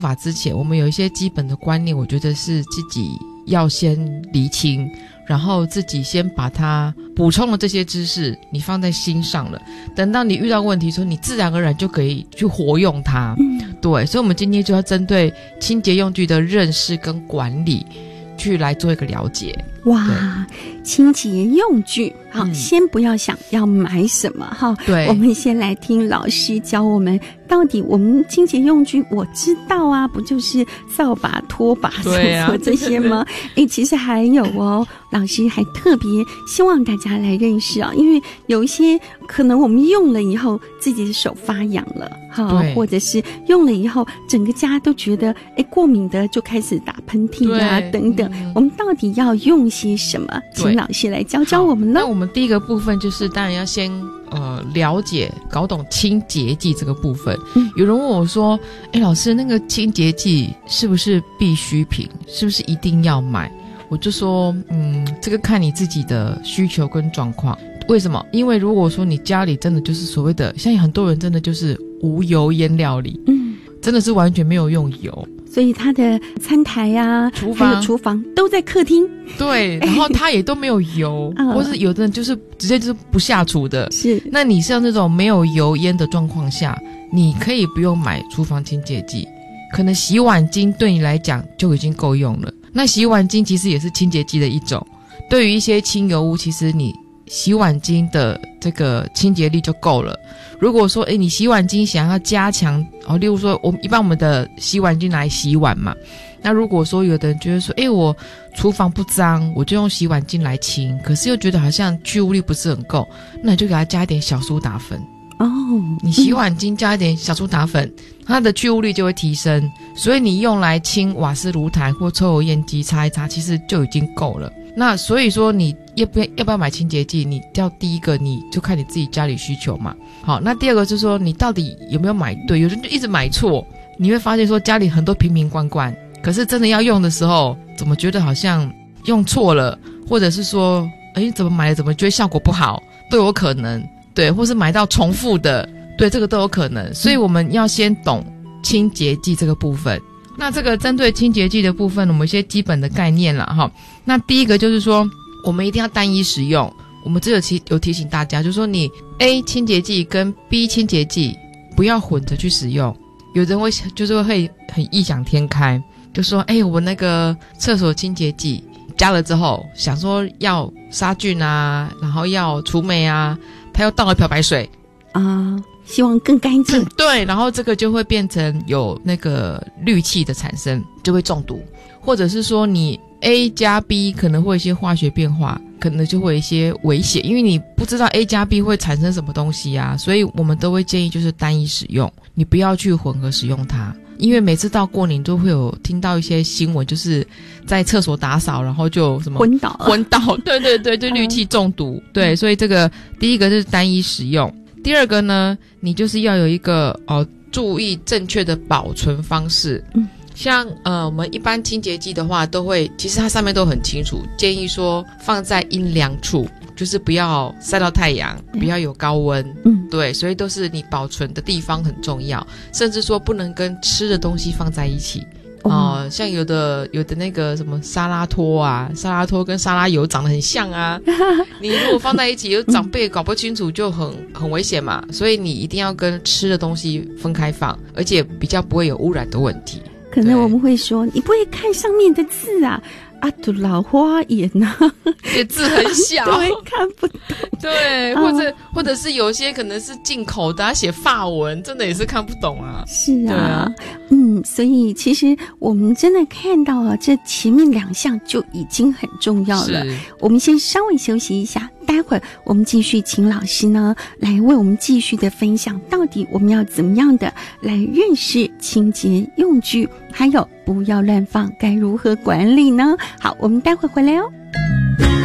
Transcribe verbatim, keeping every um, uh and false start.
法之前，我们有一些基本的观念，我觉得是自己要先厘清，然后自己先把它补充了这些知识，你放在心上了，等到你遇到问题的时候，你自然而然就可以去活用它。嗯，对，所以我们今天就要针对清洁用具的认识跟管理去来做一个了解。 哇，清洁用具，好、嗯，先不要想要买什么哈。对，我们先来听老师教我们，到底我们清洁用具我知道啊，不就是扫把、拖把、 对啊， 这些吗？哎，其实还有哦，老师还特别希望大家来认识啊，因为有一些可能我们用了以后自己的手发痒了，哈，或者是用了以后整个家都觉得哎过敏的，就开始打喷嚏啊等等、嗯，我们到底要用些什么？请老师来教教我们了。 那我们第一个部分就是当然要先呃了解搞懂清洁剂这个部分、嗯、有人问我说哎，老师那个清洁剂是不是必需品，是不是一定要买？我就说嗯，这个看你自己的需求跟状况。为什么？因为如果说你家里真的就是所谓的，像很多人真的就是无油烟料理，嗯，真的是完全没有用油， 所以他的餐台啊厨房还有厨房都在客厅， 对，然后他也都没有油、欸、或是有的人就是直接就是不下厨的， 是。 那你像这种没有油烟的状况下，你可以不用买厨房清洁剂，可能洗碗精对你来讲就已经够用了。那洗碗精其实也是清洁剂的一种，对于一些轻油污，其实你洗碗精的这个清洁力就够了。如果说诶你洗碗精想要加强哦，例如说我们一般我们的洗碗精来洗碗嘛，那如果说有的人觉得说诶我厨房不脏，我就用洗碗精来清，可是又觉得好像去污力不是很够，那你就给它加一点小苏打粉哦，你洗碗精加一点小苏打粉、嗯、它的去污力就会提升，所以你用来清瓦斯炉台或抽油烟机擦一擦其实就已经够了。那所以说你要不要要不要买清洁剂，你要第一个你就看你自己家里需求嘛。好，那第二个就是说你到底有没有买对，有人就一直买错，你会发现说家里很多瓶瓶罐罐，可是真的要用的时候怎么觉得好像用错了，或者是说诶怎么买了怎么觉得效果不好，都有可能，对，或是买到重复的，对，这个都有可能。所以我们要先懂清洁剂这个部分。那这个针对清洁剂的部分，我们有一些基本的概念啦齁。那第一个就是说我们一定要单一使用，我们这个提有提醒大家，就是说你 A 清洁剂跟 B 清洁剂不要混着去使用。有人会就是会很异想天开，就说诶我那个厕所清洁剂加了之后想说要杀菌啊，然后要除霉啊，他又倒了漂白水啊，希望更干净、嗯、 对，然后这个就会变成有那个氯气的产生，就会中毒。或者是说你 A 加 B 可能会有一些化学变化，可能就会有一些危险，因为你不知道 A 加 B 会产生什么东西啊，所以我们都会建议就是单一使用，你不要去混合使用它。因为每次到过年都会有听到一些新闻，就是在厕所打扫然后就什么昏倒昏倒对对对，就氯气中毒、嗯、对，所以这个第一个是单一使用。第二个呢，你就是要有一个哦，注意正确的保存方式。嗯，像呃，我们一般清洁剂的话，都会其实它上面都很清楚，建议说放在阴凉处，就是不要晒到太阳，不要有高温。嗯，对，所以都是你保存的地方很重要，甚至说不能跟吃的东西放在一起。哦、呃，像有的有的那个什么沙拉托啊，沙拉托跟沙拉油长得很像啊，你如果放在一起，有长辈搞不清楚就很很危险嘛，所以你一定要跟吃的东西分开放，而且比较不会有污染的问题。 可能我们会说，你不会看上面的字啊？啊，都老花眼啊， 也字很小， 对，看不懂。 对，或者、哦、或者是有些可能是进口的，他写法文，真的也是看不懂啊。 是啊，啊嗯，所以其实我们真的看到了这前面两项就已经很重要了。我们先稍微休息一下，待会儿我们继续请老师呢来为我们继续的分享，到底我们要怎么样的来认识清洁用具，还有不要乱放该如何管理呢？好，我们待会回来哦。